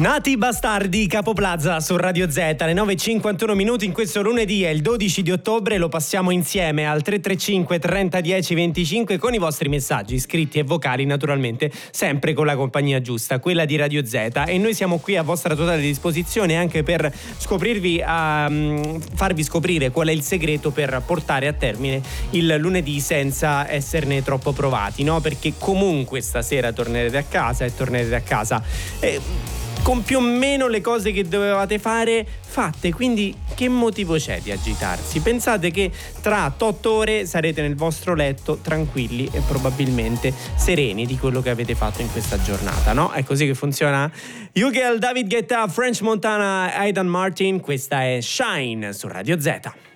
Nati bastardi, Capo Plaza su Radio Z, alle 9:51 minuti in questo lunedì, è il 12 di ottobre, lo passiamo insieme al 335 30 10 25 con i vostri messaggi scritti e vocali, naturalmente sempre con la compagnia giusta, quella di Radio Z, e noi siamo qui a vostra totale disposizione anche per farvi scoprire qual è il segreto per portare a termine il lunedì senza esserne troppo provati, no? Perché comunque stasera tornerete a casa con più o meno le cose che dovevate fare fatte, quindi che motivo c'è di agitarsi? Pensate che tra 8 ore sarete nel vostro letto tranquilli e probabilmente sereni di quello che avete fatto in questa giornata, no? È così che funziona? David Guetta, French Montana, Aidan Martin, questa è Shine su Radio Z.